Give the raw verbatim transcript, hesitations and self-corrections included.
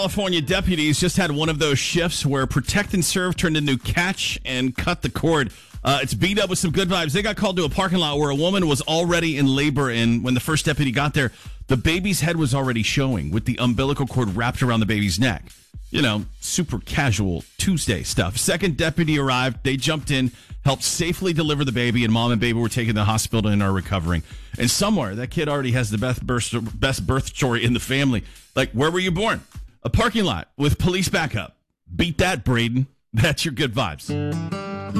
California deputies just had one of those shifts where protect and serve turned into catch and cut the cord. Uh, it's beat up with some good vibes. They got called to a parking lot where a woman was already in labor, and when the first deputy got there, the baby's head was already showing with the umbilical cord wrapped around the baby's neck. You know, super casual Tuesday stuff. Second deputy arrived. They jumped in, helped safely deliver the baby, and mom and baby were taken to the hospital and are recovering. And somewhere, that kid already has the best birth, best birth story in the family. Like, where were you born? A parking lot with police backup. Beat that, Braden. That's your good vibes.